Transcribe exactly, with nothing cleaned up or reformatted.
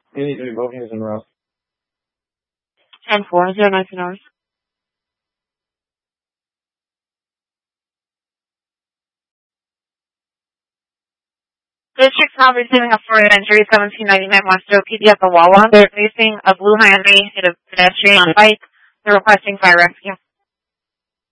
You need to be both using rough. ten four, zero nine hours. District now receiving a further injury, seventeen ninety-nine Monster P D at the Wawa. They're facing a blue Hyundai hit a pedestrian on a bike. They're requesting fire rescue.